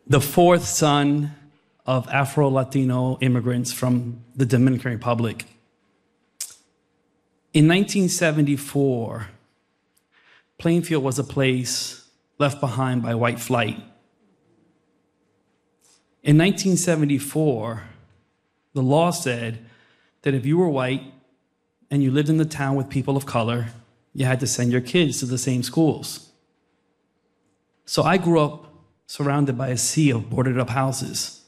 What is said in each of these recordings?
the fourth son of Afro-Latino immigrants from the Dominican Republic. In 1974, Plainfield was a place left behind by white flight. In 1974, the law said that if you were white and you lived in the town with people of color, you had to send your kids to the same schools. So I grew up surrounded by a sea of boarded up houses.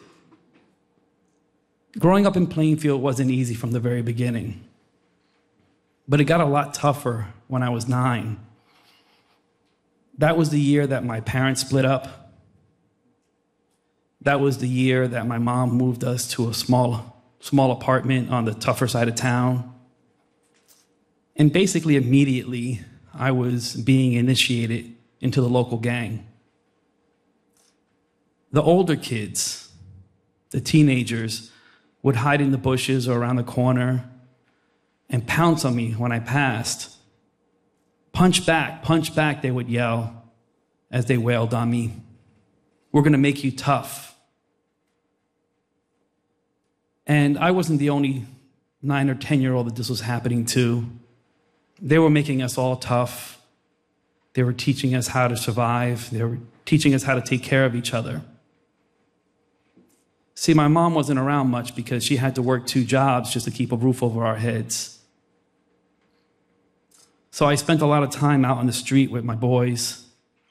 Growing up in Plainfield wasn't easy from the very beginning, but it got a lot tougher when I was 9. That was the year that my parents split up. That was the year that my mom moved us to a small apartment on the tougher side of town. And basically immediately, I was being initiated into the local gang. The older kids, the teenagers, would hide in the bushes or around the corner and pounce on me when I passed. Punch back, they would yell as they wailed on me. We're gonna make you tough. And I wasn't the only 9 or 10-year-old that this was happening to. They were making us all tough. They were teaching us how to survive. They were teaching us how to take care of each other. See, my mom wasn't around much because she had to work 2 jobs just to keep a roof over our heads. So I spent a lot of time out on the street with my boys.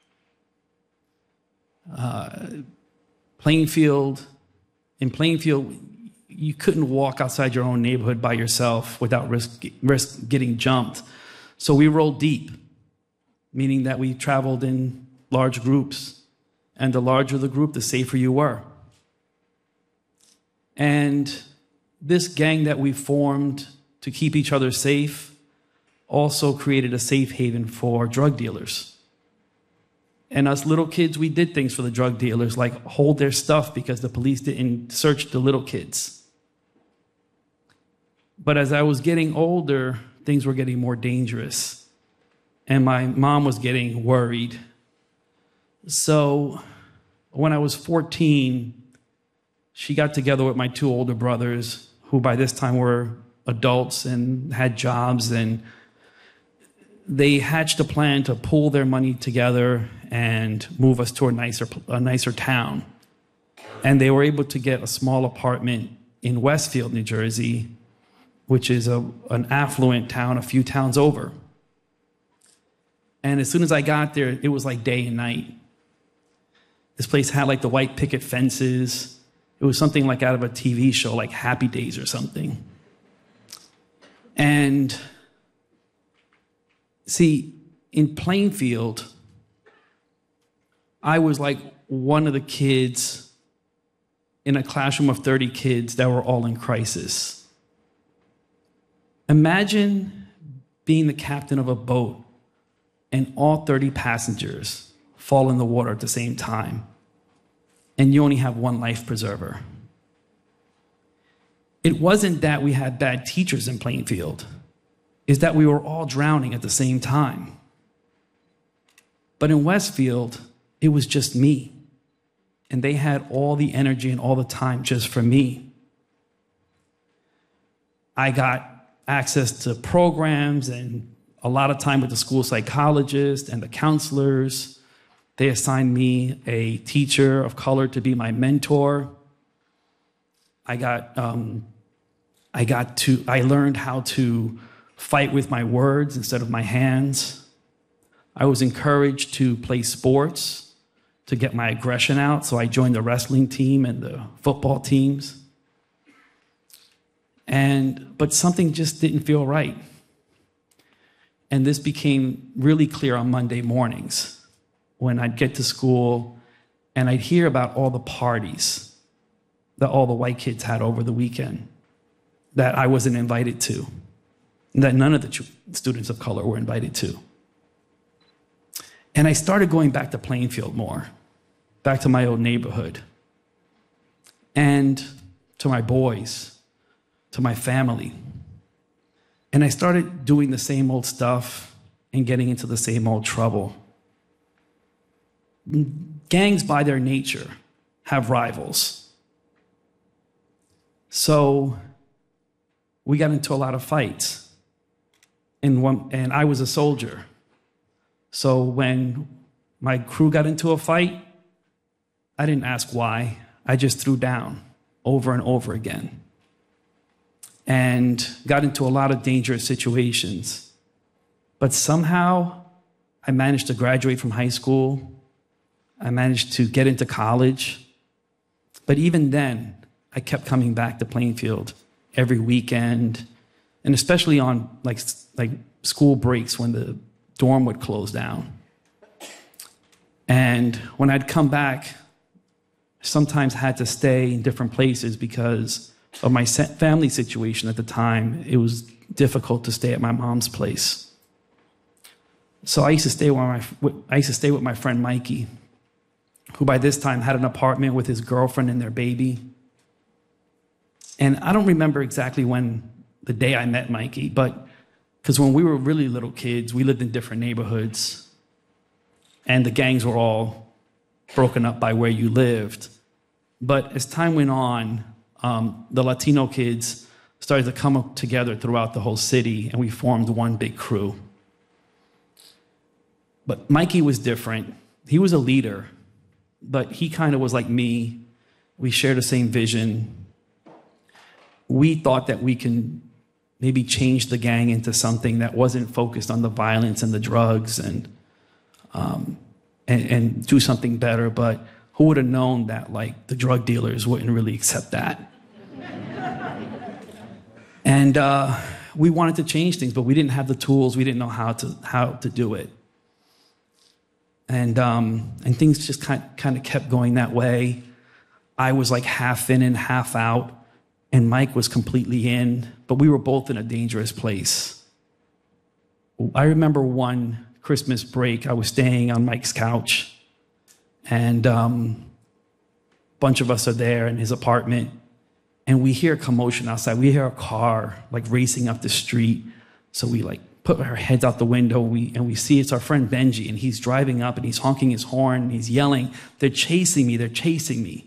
In Plainfield, you couldn't walk outside your own neighborhood by yourself without risk getting jumped. So we rolled deep, meaning that we traveled in large groups. And the larger the group, the safer you were. And this gang that we formed to keep each other safe also created a safe haven for drug dealers. And us little kids, we did things for the drug dealers, like hold their stuff because the police didn't search the little kids. But as I was getting older, things were getting more dangerous. And my mom was getting worried. So when I was 14, she got together with my 2 older brothers, who by this time were adults and had jobs, and they hatched a plan to pool their money together and move us to a nicer town. And they were able to get a small apartment in Westfield, New Jersey, which is an affluent town a few towns over. And as soon as I got there, it was like day and night. This place had like the white picket fences. It was something like out of a TV show, like Happy Days or something. And see, in Plainfield, I was like one of the kids in a classroom of 30 kids that were all in crisis. Imagine being the captain of a boat and all 30 passengers fall in the water at the same time, and you only have one life preserver. It wasn't that we had bad teachers in Plainfield. It's that we were all drowning at the same time. But in Westfield, it was just me. And they had all the energy and all the time just for me. I got access to programs and a lot of time with the school psychologist and the counselors. They assigned me a teacher of color to be my mentor. I learned how to fight with my words instead of my hands. I was encouraged to play sports to get my aggression out, so I joined the wrestling team and the football teams. But something just didn't feel right. And this became really clear on Monday mornings when I'd get to school and I'd hear about all the parties that all the white kids had over the weekend that I wasn't invited to, and that none of the students of color were invited to. And I started going back to Plainfield more, back to my old neighborhood, and to my boys, to my family. And I started doing the same old stuff and getting into the same old trouble. Gangs, by their nature, have rivals. So we got into a lot of fights. And I was a soldier. So when my crew got into a fight, I didn't ask why. I just threw down over and over again and got into a lot of dangerous situations. But somehow I managed to graduate from high school. I managed to get into college. But even then, I kept coming back to Plainfield every weekend, and especially on like school breaks when the dorm would close down. And when I'd come back, I sometimes had to stay in different places because of my family situation at the time. It was difficult to stay at my mom's place. So I used to stay with my friend Mikey, who by this time had an apartment with his girlfriend and their baby. And I don't remember exactly when the day I met Mikey, but because when we were really little kids, we lived in different neighborhoods, and the gangs were all broken up by where you lived. But as time went on, the Latino kids started to come up together throughout the whole city, and we formed one big crew. But Mikey was different. He was a leader, but he kind of was like me. We shared the same vision. We thought that we can maybe change the gang into something that wasn't focused on the violence and the drugs and do something better. But who would have known that like the drug dealers wouldn't really accept that? And we wanted to change things, but we didn't have the tools. We didn't know how to do it. And things just kind of kept going that way. I was like half in and half out, and Mike was completely in, but we were both in a dangerous place. I remember one Christmas break, I was staying on Mike's couch, and a bunch of us are there in his apartment, and we hear commotion outside. We hear a car like racing up the street, so we like put our heads out the window, and we see it's our friend Benji, and he's driving up, and he's honking his horn, and he's yelling, "They're chasing me, they're chasing me."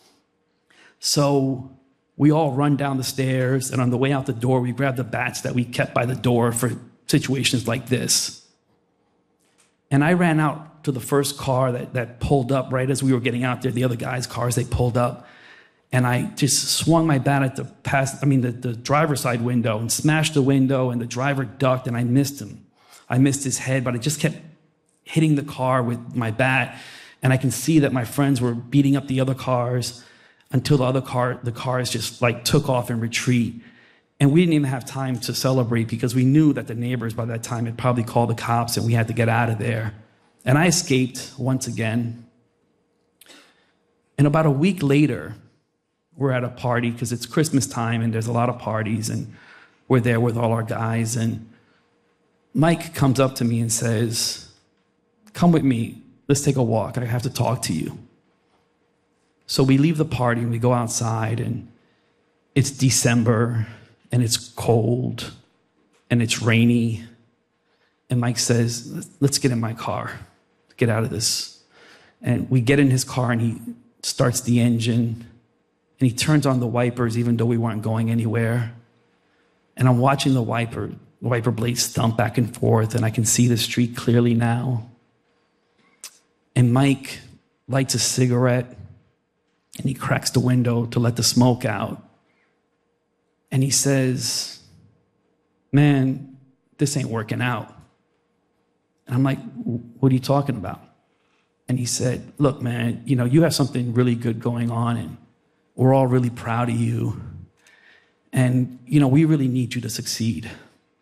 So we all run down the stairs, and on the way out the door, we grab the bats that we kept by the door for situations like this. And I ran out to the first car that pulled up right as we were getting out there. The other guys' cars, they pulled up. And I just swung my bat at the driver's side window and smashed the window, and the driver ducked, and I missed him. I missed his head, but I just kept hitting the car with my bat. And I can see that my friends were beating up the other cars until the cars just like took off in retreat. And we didn't even have time to celebrate because we knew that the neighbors by that time had probably called the cops, and we had to get out of there. And I escaped once again. And about a week later, we're at a party because it's Christmas time and there's a lot of parties, and we're there with all our guys. And Mike comes up to me and says, "Come with me, let's take a walk. I have to talk to you." So we leave the party and we go outside, and it's December and it's cold and it's rainy. And Mike says, "Let's get in my car, get out of this." And we get in his car, and he starts the engine, and he turns on the wipers even though we weren't going anywhere. And I'm watching the wiper blades thump back and forth, and I can see the street clearly now. And Mike lights a cigarette, and he cracks the window to let the smoke out. And he says, "Man, this ain't working out." And I'm like, "What are you talking about?" And he said, "Look, man, you have something really good going on, and we're all really proud of you. And, we really need you to succeed."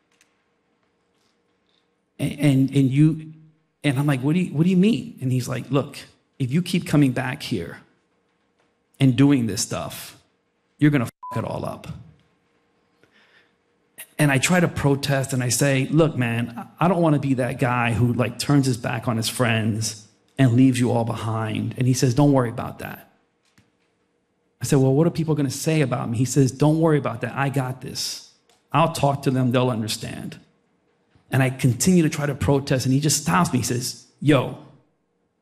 And I'm like, what do you mean? And he's like, "Look, if you keep coming back here and doing this stuff, you're going to f*** it all up." And I try to protest, and I say, "Look, man, I don't want to be that guy who like turns his back on his friends and leaves you all behind." And he says, "Don't worry about that." I said, "Well, what are people going to say about me?" He says, "Don't worry about that. I got this. I'll talk to them. They'll understand." And I continue to try to protest, and he just stops me. He says, "Yo,